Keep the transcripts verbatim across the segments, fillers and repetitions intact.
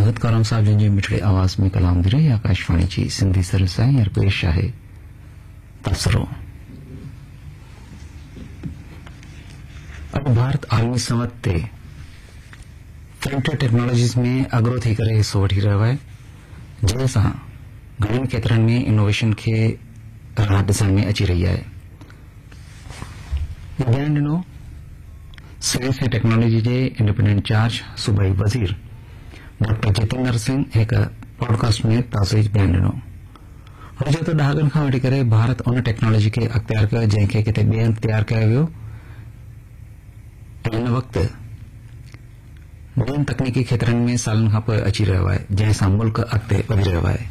मोहम्मद करम साहब जिन जी मिठड़ी आवाज में कलाम दी रही आकाशवाणी जी सिंधी सर्विस आहे हींअर पेश आहे तबसरो। अब भारत आलमी सवत ते फ्रंटियर टेक्नोलॉजीज़ में अग्रो थी करे हिस्सो वठी रहियो आहे, जंहिं सां घणनि खेत्रनि में इनोवेशन खे राह ॾिसण में अची रही आहे। बयान ॾिनो साइंस ऐं टेक्नोलॉजी जे इंडिपेंडेंट इंचार्ज सूबाई वज़ीर डॉक्टर जितेंद्र सिंह हिक पॉडकास्ट में ताज़ो बयान ॾिनो। हुन चयो त ॾहाकनि खां वठी करे भारत उन टेक्नोलॉजी खे अख़्तियार कयो जंहिंखे किथे ॿिए हंधि तयारु कयो वियो ऐं हिन वक़्तु ॿियनि तकनीकी खेत्रनि में सालनि खां पोइ अची रहियो आहे, जंहिं सां मुल्क अॻिते वधी रहियो आहे।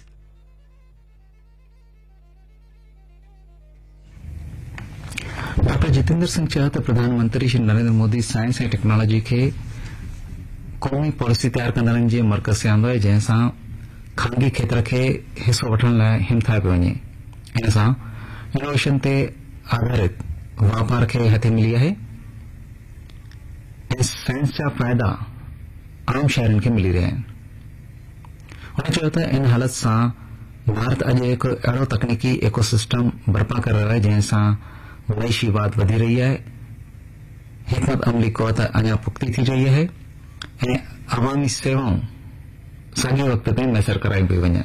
डॉक्टर जितेंद्र सिंह चयो त प्रधानमंत्री श्री नरेंद्र मोदी साइंस ऐं टेक्नोलॉजी खे क़ौमी पॉलिसी तयार कंदड़नि जे मर्कज़ से आंदो आहे, जंहिं सां ख़ानगी खेत्र खे हिस्सो वठण लाइ हिमथायो पियो वञे। इन सां इनोवेशन ते आधारित वापार खे हथे मिली आहे ऐं साइंस जा फ़ाइदा आम शहरनि खे मिली रहिया आहिनि। हुन चयो त इन हालत सां भारत अॼु हिकु अहिड़ो तकनीकी इकोसिस्टम बर्पा करे रहियो आहे जंहिं सां मईशी वाद वधी रही आहे, हिकमत अमली क़ुवत अञा पुख्ती थी रही आहे ऐं अवामी सेवाऊं साॻिए वक़्त ते मैसर कराई पई वञनि।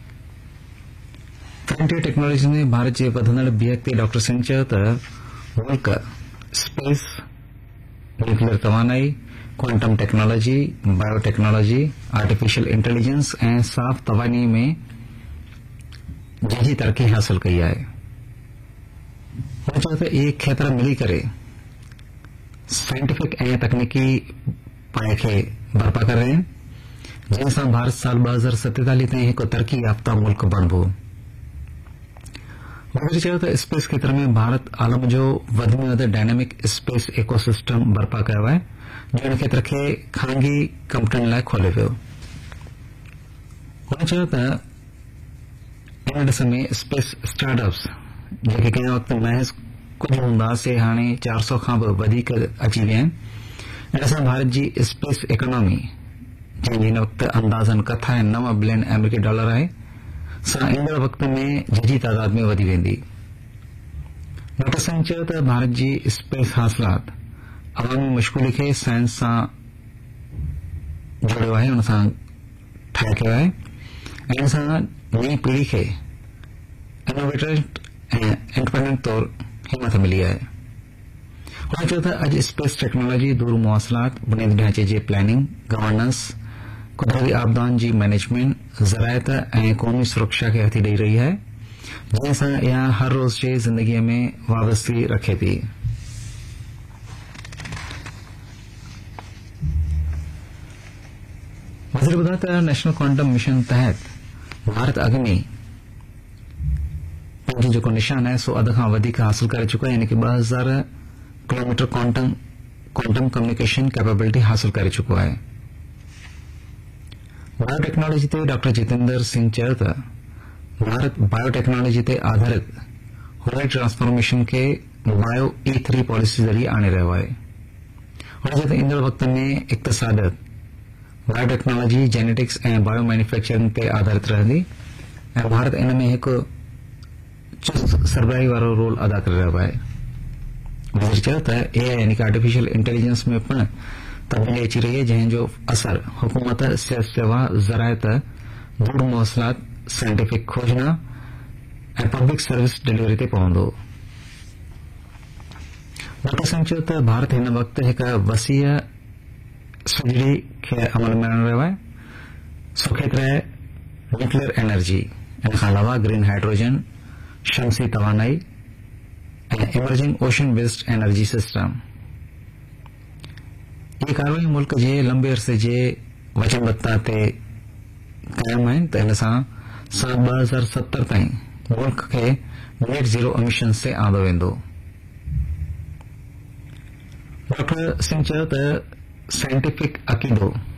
फ्रंटियर टेक्नोलॉजी में भारत जे वधंदड़ बीहक ते डॉक्टर सिंह चयो त मुल्क space, nuclear तवानाई, quantum technology, biotechnology, artificial intelligence ऐं साफ़ तवानी में जंहिंजी तरक़ी हासिल कई आहे। हुन चयो त इहे खेत्र मिली करे साइंटिफिक ऐं तकनीकी पाए खे बर्पा करे रहिया आहिनि, जंहिं सां भारत साल ॿ हज़ार सतेतालीह ताईं हिकु तरक़ी याफ़्ता मुल्क बणिबो। वज़ीर चयो त स्पेस खेत्र में भारत आलम जो वधि में वधि डायनेमिक स्पेस इकोसिस्टम बर्पा कयो आहे, जो इन खेत्र खे ख़ानगी कंपनियुनि लाइ खोले वियो। हुन चयो त इन ॾिस में स्पेस स्टार्टअप्स जेके कंहिं वक़्तु महज़ कुझु हूंदा से हाणे चार सौ खां बि वधीक अची विया आहिनि। इन सां भारत जी स्पेस इकोनॉमी, जंहिंजी हिन वक़्तु अंदाज़न कथा ऐं नव बिलियन अमेरिकी डॉलर आहे, सां ईंदड़ वक़्त में झझी तादाद में वधी वेंदी। डॉक्टर सिंह चयो त भारत जी स्पेस हासिलात अवामी मशगूली खे साइंस सां जोड़ियो आहे, हुन सां ठाहे कयो आहे ऐं इन सां नई पीढ़ी खे इनोवेटिव ऐं इंडिपेंडेंट तौर हिमत मिली आहे। हुन चयो त अॼु स्पेस टेक्नोलॉजी दूर मुवासिलात, बुनियादी ढांचे जे प्लानिंग, गवर्नेंस, कुदरती आपदाउनि जी मैनेजमेंट, ज़रायत ऐं क़ौमी सुरक्षा खे हथी ॾेई रही आहे, जंहिं सां इहा हर रोज़ जे ज़िंदगीअ में वाबस्ती रखे थी। वज़ीर ॿुधायो त नेशनल क्वांटम मिशन तहत भारत अॻु में पंहिंजो जेको निशान आहे सो अध खां वधीक हासिल करे चुको आहे, यानी कि ॿ हज़ार kilometre quantum quantum communication capability हासिल करे चुको आहे। बायोटेक्नोलॉजी ते डॉक्टर जितेंद्र सिंह चयो त भारत बायोटेक्नोलॉजी ते आधारित हुनर ट्रांसफॉर्मेशन खे बायो ई थ्री पॉलिसी ज़रिए आणे रहियो आहे। हुन चयो त ईंदड़ वक़्त में इक़्तिसादत बायोटेक्नोलॉजी, जेनेटिक्स ऐं बायो मैन्युफैक्चरिंग ते आधारित रहंदी ऐं भारत इन में हिकु चुस्त सरबराही वारो रोल अदा करे रहियो आहे। वज़ीर चयो त एआई यानी कि आर्टिफिशियल इंटेलिजेंस में पिणु तब्दीली अची रही है, जंहिंजो असर हुकूमत, सिहत सेवा, ज़रायत, दूर मौसलात, साइंटिफिक खोजना ऐं पब्लिक सर्विस डिलीवरी ते पवंदो। डॉक्टर सिंह चयो त भारत हिन वक़्तु हिकु वसीअ सुजड़ी खे अमल में आणे रहियो आहे। सो खेत्र आहे न्यूक्लियर एनर्जी, इन खां अलावा ग्रीन हाइड्रोजन, शमसी तवानाई ऐं emerging ocean based energy system. ये कार्रवाई मुल्क जे लंबे अरसे जे वचनबद्धता ते कायम आहिनि त इन सां साल ॿ हज़ार सतर ताईं मुल्क खे नेट ज़ीरो एमिशन से आंदो वेंदो। डॉक्टर सिंह चयो त साइंटिफिक अक़ीदो